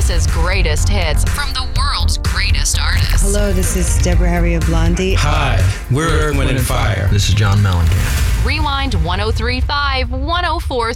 Chris's greatest hits from the world's greatest artists. Hello, this is Deborah Harry of Blondie. Hi, we're Earth, Wind & Fire. This is John Mellencamp. Rewind 1035, 1043.